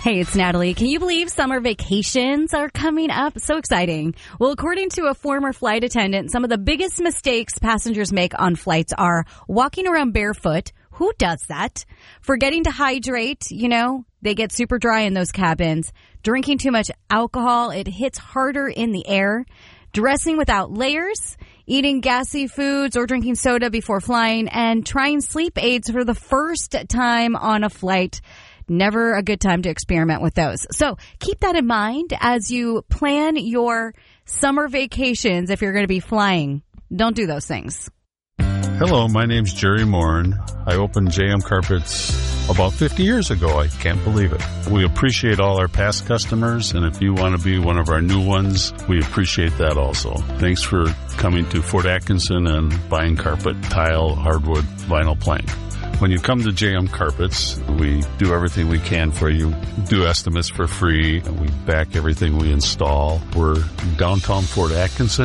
Hey, it's Natalie. Can you believe summer vacations are coming up? So exciting. Well, according to a former flight attendant, some of the biggest mistakes passengers make on flights are walking around barefoot. Who does that? Forgetting to hydrate, they get super dry in those cabins. Drinking too much alcohol, it hits harder in the air. Dressing without layers, eating gassy foods or drinking soda before flying, and trying sleep aids for the first time on a flight. Never a good time to experiment with those. So keep that in mind as you plan your summer vacations if you're going to be flying. Don't do those things. Hello, my name's Jerry Morin. I opened JM Carpets about 50 years ago. I can't believe it. We appreciate all our past customers, and if you want to be one of our new ones, we appreciate that also. Thanks for coming to Fort Atkinson and buying carpet, tile, hardwood, vinyl plank. When you come to JM Carpets, we do everything we can for you. Do estimates for free. We back everything we install. We're downtown Fort Atkinson.